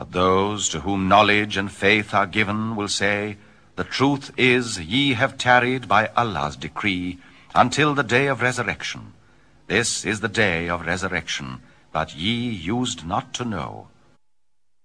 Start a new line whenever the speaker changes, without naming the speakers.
But those to whom knowledge and faith are given will say, the truth is, ye have tarried by Allah's decree until the day of resurrection. This is the day of resurrection, but ye used not to know.